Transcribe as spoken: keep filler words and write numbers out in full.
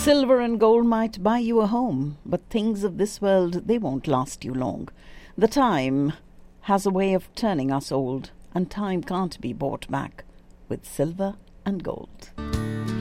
Silver and gold might buy you a home, but things of this world, they won't last you long. The time has a way of turning us old, and time can't be bought back with silver and gold.